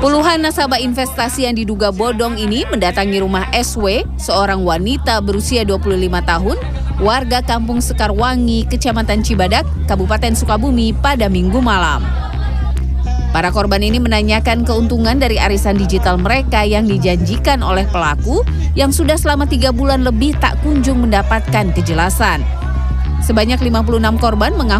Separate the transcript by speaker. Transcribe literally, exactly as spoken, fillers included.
Speaker 1: Puluhan nasabah investasi yang diduga bodong ini mendatangi rumah S W, seorang wanita berusia dua puluh lima tahun, warga Kampung Sekarwangi, Kecamatan Cibadak, Kabupaten Sukabumi pada Minggu malam. Para korban ini menanyakan keuntungan dari arisan digital mereka yang dijanjikan oleh pelaku yang sudah selama tiga bulan lebih tak kunjung mendapatkan kejelasan. Sebanyak lima puluh enam korban mengaku